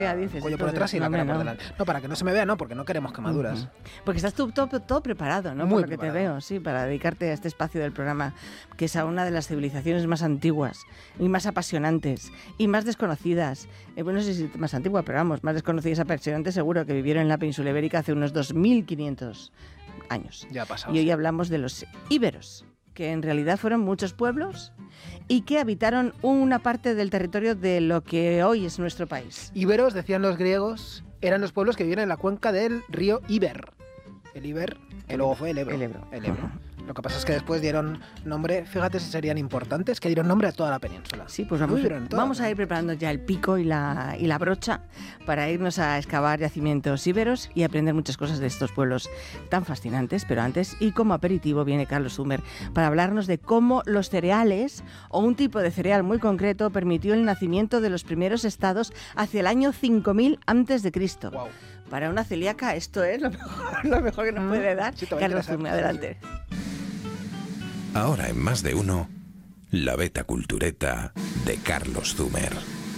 Dices, cuello por detrás y la cara por delante. No, para que no se me vea, no, porque no queremos quemaduras. Porque estás tú todo preparado, ¿no? Muy por lo que preparado. te veo, sí, para dedicarte a este espacio del programa, que es a una de las civilizaciones más antiguas y más apasionantes y más desconocidas. Bueno, no sé si más antigua, pero vamos, más desconocidas y apasionantes seguro, que vivieron en la península ibérica hace unos 2500 años. Ya ha pasado. Y hoy hablamos de los íberos, que en realidad fueron muchos pueblos y que habitaron una parte del territorio de lo que hoy es nuestro país. Íberos, decían los griegos, eran los pueblos que vivían en la cuenca del río Iber. El Iber, que luego fue el Ebro. El Ebro. Lo que pasa es que después dieron nombre, fíjate si serían importantes, que dieron nombre a toda la península. Sí, pues vamos a ir preparando ya el pico y la brocha para irnos a excavar yacimientos íberos y aprender muchas cosas de estos pueblos tan fascinantes. Pero antes, y como aperitivo, viene Carlos Zumer para hablarnos de cómo los cereales, o un tipo de cereal muy concreto, permitió el nacimiento de los primeros estados hacia el año 5000 a.C. Wow. Para una celíaca esto es lo mejor que nos puede dar. Sí, Carlos Zumer, adelante. Ahora en Más de Uno, la beta cultureta de Carlos Zumer.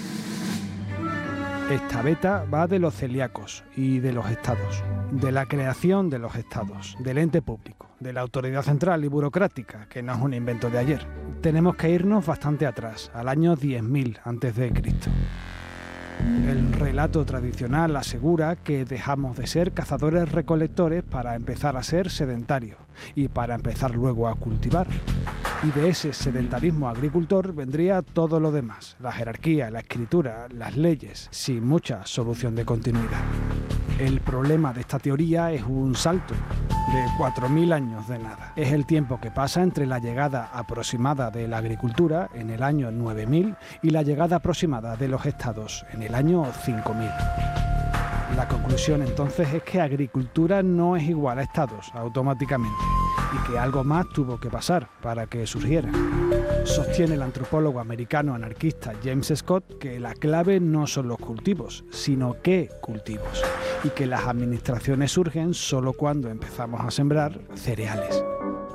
Esta beta va de los celíacos y de los estados, de la creación de los estados, del ente público, de la autoridad central y burocrática, que no es un invento de ayer. Tenemos que irnos bastante atrás, al año 10.000 a.C. El relato tradicional asegura que dejamos de ser cazadores-recolectores para empezar a ser sedentarios y para empezar luego a cultivar. Y de ese sedentarismo agricultor vendría todo lo demás, la jerarquía, la escritura, las leyes, sin mucha solución de continuidad. El problema de esta teoría es un salto de 4.000 años de nada. Es el tiempo que pasa entre la llegada aproximada de la agricultura en el año 9000 y la llegada aproximada de los estados en el año 5000. La conclusión entonces es que agricultura no es igual a estados automáticamente y que algo más tuvo que pasar para que surgiera. Sostiene el antropólogo americano anarquista James Scott que la clave no son los cultivos, sino qué cultivos, y que las administraciones surgen solo cuando empezamos a sembrar cereales.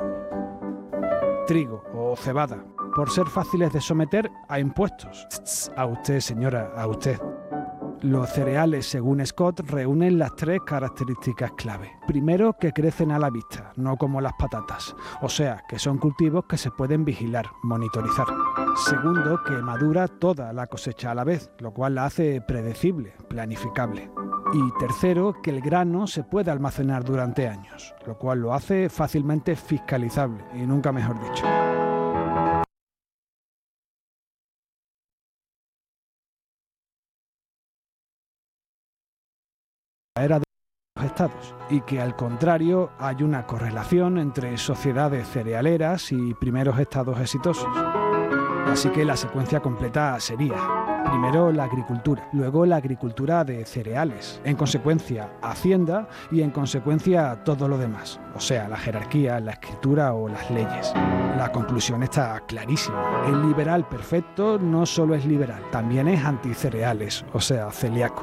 Trigo o cebada, por ser fáciles de someter a impuestos. A usted, señora, a usted. Los cereales, según Scott, reúnen las tres características clave. Primero, que crecen a la vista, no como las patatas. O sea, que son cultivos que se pueden vigilar, monitorizar. Segundo, que madura toda la cosecha a la vez, lo cual la hace predecible, planificable. Y tercero, que el grano se puede almacenar durante años, lo cual lo hace fácilmente fiscalizable, y nunca mejor dicho. Era de los estados, y que al contrario hay una correlación entre sociedades cerealeras y primeros estados exitosos. Así que la secuencia completa sería: primero la agricultura, luego la agricultura de cereales, en consecuencia Hacienda y en consecuencia todo lo demás, o sea, la jerarquía, la escritura o las leyes. La conclusión está clarísima: el liberal perfecto no solo es liberal, también es anticereales, o sea, celíaco.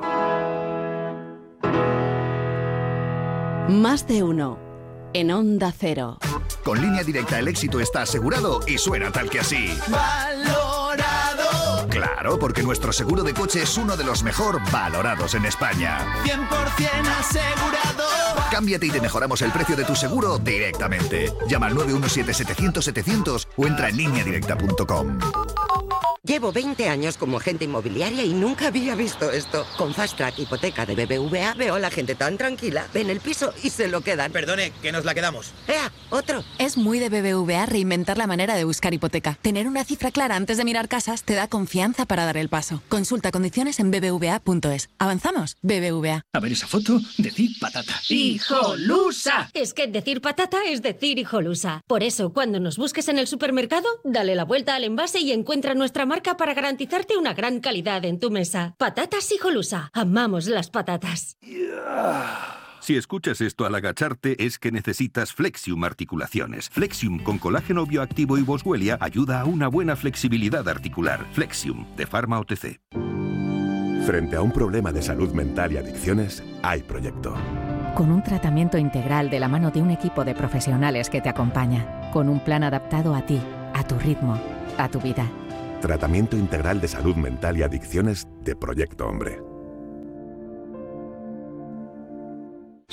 Más de uno en Onda Cero. Con Línea Directa el éxito está asegurado y suena tal que así. ¡Valorado! Claro, porque nuestro seguro de coche es uno de los mejor valorados en España. 100% asegurado. Cámbiate y te mejoramos el precio de tu seguro directamente. Llama al 917-700-700 o entra en lineadirecta.com. Llevo 20 años como agente inmobiliaria y nunca había visto esto. Con Fast Track Hipoteca de BBVA veo a la gente tan tranquila. Ven el piso y se lo quedan. Perdone, que nos la quedamos. ¡Ea! ¡Otro! Es muy de BBVA reinventar la manera de buscar hipoteca. Tener una cifra clara antes de mirar casas te da confianza para dar el paso. Consulta condiciones en bbva.es. ¿Avanzamos? BBVA. A ver esa foto, decir patata. ¡Hijolusa! Es que decir patata es decir hijolusa. Por eso, cuando nos busques en el supermercado, dale la vuelta al envase y encuentra nuestra marca para garantizarte una gran calidad en tu mesa. Patatas Hijolusa. Amamos las patatas. Si escuchas esto al agacharte es que necesitas Flexium Articulaciones. Flexium con colágeno bioactivo y boswellia ayuda a una buena flexibilidad articular. Flexium, de Pharma OTC. Frente a un problema de salud mental y adicciones, hay proyecto. Con un tratamiento integral de la mano de un equipo de profesionales que te acompaña. Con un plan adaptado a ti, a tu ritmo, a tu vida. Tratamiento integral de salud mental y adicciones de Proyecto Hombre.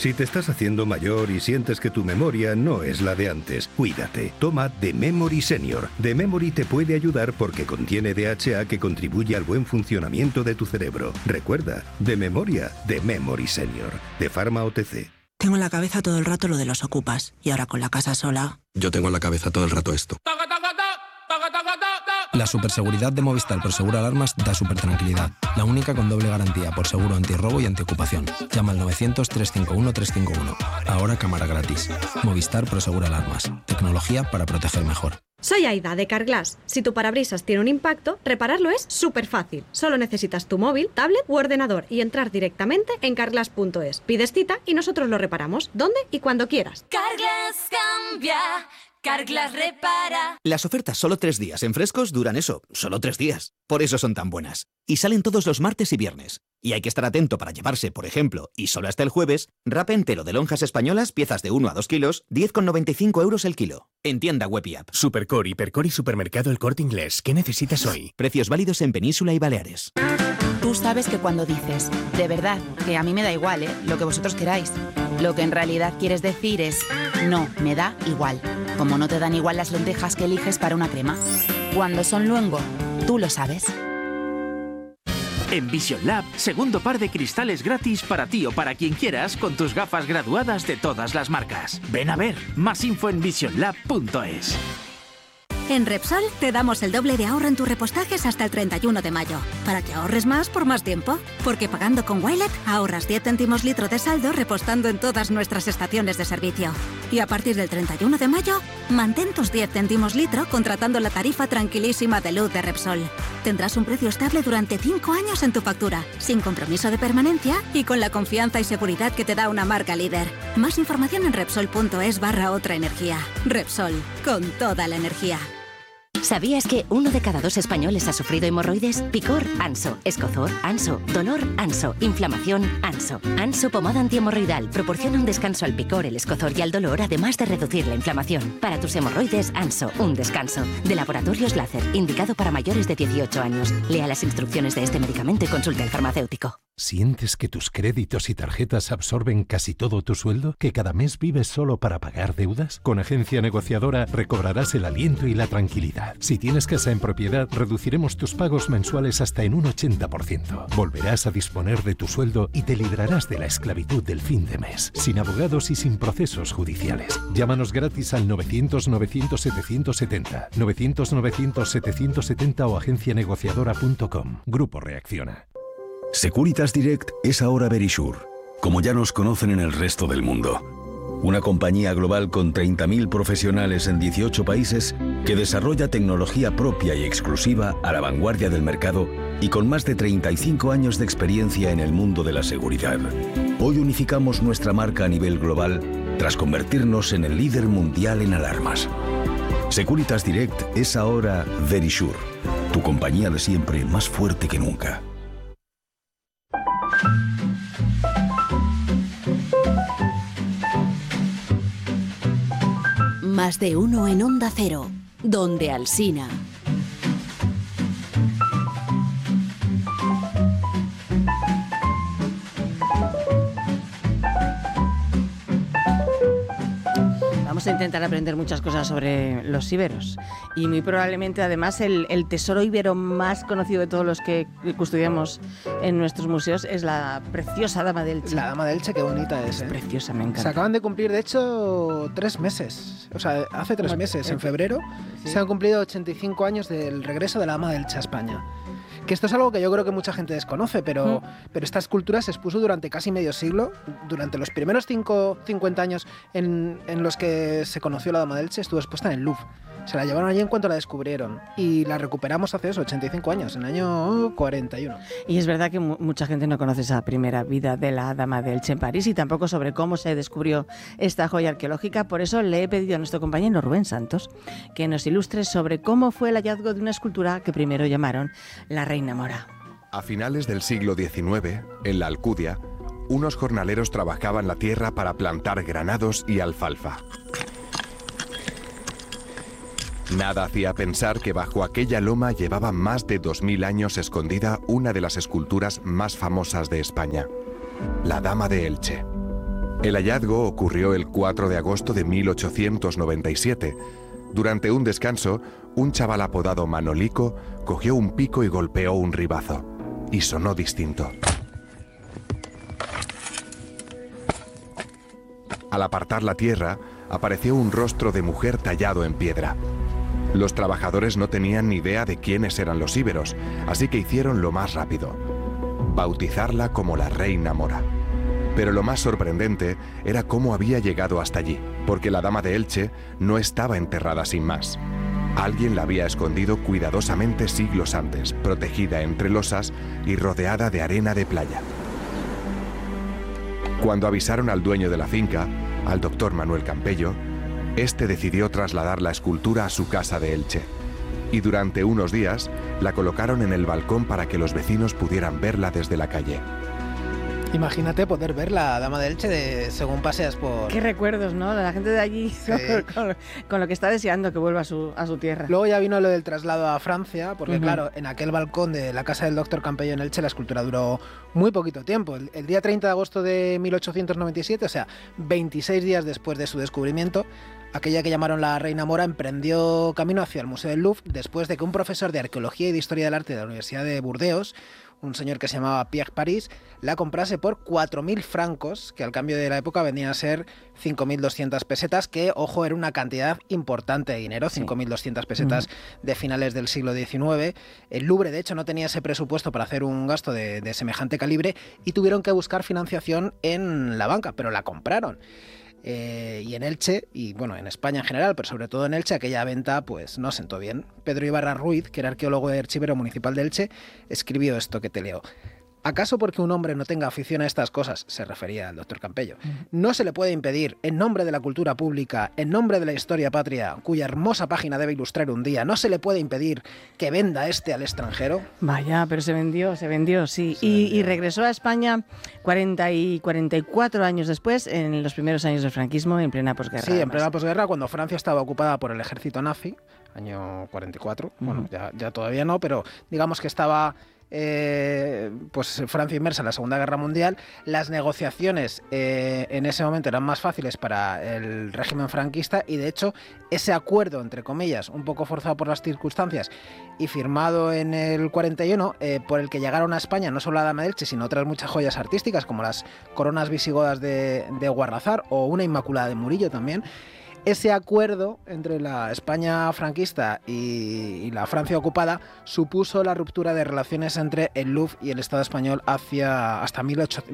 Si te estás haciendo mayor y sientes que tu memoria no es la de antes, cuídate. Toma The Memory Senior. The Memory te puede ayudar porque contiene DHA que contribuye al buen funcionamiento de tu cerebro. Recuerda, de memoria, The Memory Senior. De Pharma OTC. Tengo en la cabeza todo el rato lo de los ocupas. Y ahora con la casa sola... Yo tengo en la cabeza todo el rato esto. La superseguridad de Movistar Prosegur Alarmas da súper tranquilidad. La única con doble garantía por seguro antirrobo y antiocupación. Llama al 900-351-351. Ahora cámara gratis. Movistar Prosegur Alarmas. Tecnología para proteger mejor. Soy Aida, de Carglass. Si tu parabrisas tiene un impacto, repararlo es súper fácil. Solo necesitas tu móvil, tablet u ordenador y entrar directamente en carglass.es. Pides cita y nosotros lo reparamos, donde y cuando quieras. Carglass cambia. Carglass repara. Las ofertas solo 3 días en Frescos duran eso, solo 3 días. Por eso son tan buenas. Y salen todos los martes y viernes. Y hay que estar atento para llevarse, por ejemplo, y solo hasta el jueves, wrap entero de lonjas españolas, piezas de 1 a 2 kilos, 10,95 € el kilo. En tienda web y app. Supercore, Hipercore y Supermercado El Corte Inglés. ¿Qué necesitas hoy? Precios válidos en Península y Baleares. Tú sabes que cuando dices, de verdad, que a mí me da igual, lo que vosotros queráis, lo que en realidad quieres decir es, no, me da igual. Como no te dan igual las lentejas que eliges para una crema. Cuando son luengo, tú lo sabes. En Vision Lab, segundo par de cristales gratis para ti o para quien quieras con tus gafas graduadas de todas las marcas. Ven a ver, más info en visionlab.es. En Repsol te damos el doble de ahorro en tus repostajes hasta el 31 de mayo, para que ahorres más por más tiempo. Porque pagando con Wilet ahorras 10 céntimos litro de saldo repostando en todas nuestras estaciones de servicio. Y a partir del 31 de mayo, mantén tus 10 céntimos litro contratando la tarifa tranquilísima de luz de Repsol. Tendrás un precio estable durante 5 años en tu factura, sin compromiso de permanencia y con la confianza y seguridad que te da una marca líder. Más información en Repsol.es/otra energía. Repsol, con toda la energía. ¿Sabías que 1 de cada 2 españoles ha sufrido hemorroides? Picor, Anso. Escozor, Anso. Dolor, Anso. Inflamación, Anso. Anso pomada antihemorroidal proporciona un descanso al picor, el escozor y al dolor, además de reducir la inflamación. Para tus hemorroides, Anso, un descanso. De Laboratorios Láser, indicado para mayores de 18 años. Lea las instrucciones de este medicamento y consulte al farmacéutico. ¿Sientes que tus créditos y tarjetas absorben casi todo tu sueldo? ¿Que cada mes vives solo para pagar deudas? Con Agencia Negociadora recobrarás el aliento y la tranquilidad. Si tienes casa en propiedad, reduciremos tus pagos mensuales hasta en un 80%. Volverás a disponer de tu sueldo y te librarás de la esclavitud del fin de mes, sin abogados y sin procesos judiciales. Llámanos gratis al 900-900-770, 900-900-770 o agencianegociadora.com. Grupo Reacciona. Securitas Direct es ahora Verisure, como ya nos conocen en el resto del mundo. Una compañía global con 30.000 profesionales en 18 países que desarrolla tecnología propia y exclusiva a la vanguardia del mercado y con más de 35 años de experiencia en el mundo de la seguridad. Hoy unificamos nuestra marca a nivel global tras convertirnos en el líder mundial en alarmas. Securitas Direct es ahora Verisure, tu compañía de siempre más fuerte que nunca. Más de uno en Onda Cero, donde Alsina. Vamos a intentar aprender muchas cosas sobre los íberos y muy probablemente además el tesoro íbero más conocido de todos los que custodiamos en nuestros museos es la preciosa Dama de Elche. La Dama de Elche, qué bonita es, ¿eh? Preciosa, me encanta. Se acaban de cumplir, de hecho, 3 meses. O sea, hace 3 meses, en febrero, se han cumplido 85 años del regreso de la Dama de Elche a España. Que esto es algo que yo creo que mucha gente desconoce, pero esta escultura se expuso durante casi medio siglo. Durante los primeros 50 años en los que se conoció la Dama de Elche, estuvo expuesta en el Louvre. Se la llevaron allí en cuanto la descubrieron y la recuperamos hace 85 años, en el año 41. Y es verdad que mucha gente no conoce esa primera vida de la Dama de Elche en París y tampoco sobre cómo se descubrió esta joya arqueológica. Por eso le he pedido a nuestro compañero Rubén Santos que nos ilustre sobre cómo fue el hallazgo de una escultura que primero llamaron la Reina Mora. A finales del siglo XIX, en la Alcudia, unos jornaleros trabajaban la tierra para plantar granados y alfalfa. Nada hacía pensar que bajo aquella loma llevaba más de 2000 años escondida una de las esculturas más famosas de España, la Dama de Elche. El hallazgo ocurrió el 4 de agosto de 1897. Durante un descanso, un chaval apodado Manolico cogió un pico y golpeó un ribazo. Y sonó distinto. Al apartar la tierra, apareció un rostro de mujer tallado en piedra. Los trabajadores no tenían ni idea de quiénes eran los íberos, así que hicieron lo más rápido: bautizarla como la Reina Mora. Pero lo más sorprendente era cómo había llegado hasta allí, porque la dama de Elche no estaba enterrada sin más. Alguien la había escondido cuidadosamente siglos antes, protegida entre losas y rodeada de arena de playa. Cuando avisaron al dueño de la finca, al doctor Manuel Campello, este decidió trasladar la escultura a su casa de Elche. Y durante unos días la colocaron en el balcón para que los vecinos pudieran verla desde la calle. Imagínate poder ver la dama de Elche según paseas por... Qué recuerdos, ¿no? La gente de allí sí. con lo que está deseando que vuelva a su tierra. Luego ya vino lo del traslado a Francia, porque claro, en aquel balcón de la casa del doctor Campello en Elche la escultura duró muy poquito tiempo. El día 30 de agosto de 1897, o sea, 26 días después de su descubrimiento, aquella que llamaron la Reina Mora emprendió camino hacia el Museo del Louvre después de que un profesor de Arqueología y de Historia del Arte de la Universidad de Burdeos, un señor que se llamaba Pierre Paris, la comprase por 4.000 francos, que al cambio de la época venían a ser 5.200 pesetas, que, ojo, era una cantidad importante de dinero, 5.200 pesetas de finales del siglo XIX. El Louvre, de hecho, no tenía ese presupuesto para hacer un gasto de semejante calibre y tuvieron que buscar financiación en la banca, pero la compraron. Y en Elche, y bueno, en España en general, pero sobre todo en Elche, aquella venta pues no sentó bien. Pedro Ibarra Ruiz, que era arqueólogo y archivero municipal de Elche, escribió esto que te leo. ¿Acaso porque un hombre no tenga afición a estas cosas, se refería al doctor Campello, no se le puede impedir, en nombre de la cultura pública, en nombre de la historia patria, cuya hermosa página debe ilustrar un día, no se le puede impedir que venda al extranjero? Vaya, pero se vendió, sí. Y regresó a España 44 años después, en los primeros años del franquismo, en plena posguerra. Sí, en plena posguerra, cuando Francia estaba ocupada por el ejército nazi, año 44, bueno, ya todavía no, pero digamos que estaba... pues Francia inmersa en la Segunda Guerra Mundial. Las negociaciones en ese momento eran más fáciles para el régimen franquista y de hecho ese acuerdo, entre comillas, un poco forzado por las circunstancias y firmado en el 41, por el que llegaron a España no solo la Dama de Elche sino otras muchas joyas artísticas como las coronas visigodas de Guarrazar o una Inmaculada de Murillo también. Ese acuerdo entre la España franquista y la Francia ocupada supuso la ruptura de relaciones entre el Louvre y el Estado español hasta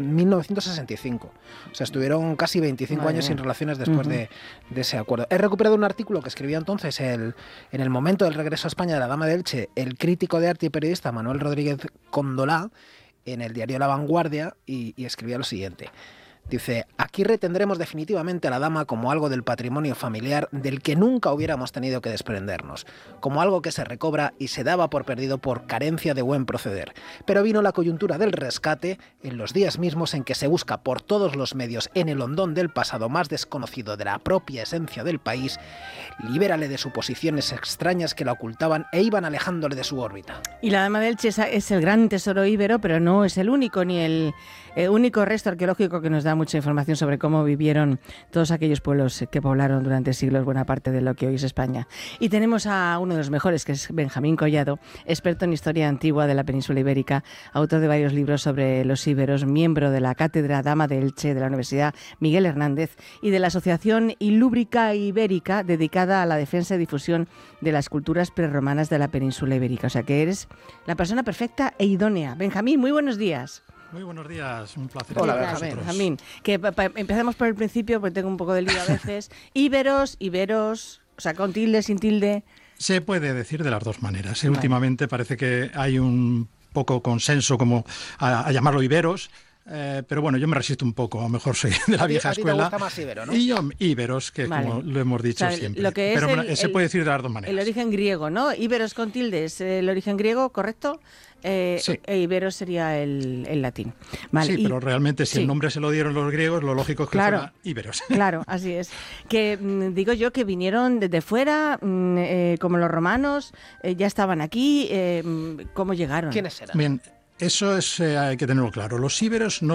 1965. O sea, estuvieron casi 25 años sin relaciones después de ese acuerdo. He recuperado un artículo que escribió entonces en el momento del regreso a España de la Dama de Elche, el crítico de arte y periodista Manuel Rodríguez Condolá, en el diario La Vanguardia, y escribía lo siguiente. Dice, aquí retendremos definitivamente a la dama como algo del patrimonio familiar del que nunca hubiéramos tenido que desprendernos, como algo que se recobra y se daba por perdido por carencia de buen proceder. Pero vino la coyuntura del rescate en los días mismos en que se busca por todos los medios en el hondón del pasado más desconocido de la propia esencia del país, libérale de suposiciones extrañas que la ocultaban e iban alejándole de su órbita. Y la Dama de Elche es el gran tesoro íbero, pero no es el único ni el único resto arqueológico que nos da mucha información sobre cómo vivieron todos aquellos pueblos que poblaron durante siglos buena parte de lo que hoy es España. Y tenemos a uno de los mejores, que es Benjamín Collado, experto en historia antigua de la península ibérica, autor de varios libros sobre los íberos, miembro de la Cátedra Dama de Elche de la Universidad Miguel Hernández y de la Asociación Ilúbrica Ibérica, dedicada a la defensa y difusión de las culturas prerromanas de la península ibérica. O sea que eres la persona perfecta e idónea. Benjamín, muy buenos días. Muy buenos días, un placer. Hola, Benjamín. Que empecemos por el principio, porque tengo un poco de lío a veces. Íberos, o sea, con tilde, sin tilde. Se puede decir de las dos maneras. Vale. Últimamente parece que hay un poco consenso como a llamarlo íberos. Pero bueno, yo me resisto un poco, a lo mejor soy de la vieja escuela. A ti te gusta más íbero, ¿no? Y yo, íberos, que vale, como lo hemos dicho, o sea, siempre. Lo que es pero se puede decir de las dos maneras. El origen griego, ¿no? Íberos con tilde es el origen griego, ¿correcto? Sí. E íberos sería el latín. Vale, sí, pero realmente si el nombre se lo dieron los griegos, lo lógico es que fuera íberos. Claro, así es. Que digo yo que vinieron desde fuera, como los romanos, ya estaban aquí. ¿Cómo llegaron? ¿Quiénes eran? Bien, eso hay que tenerlo claro. Los íberos no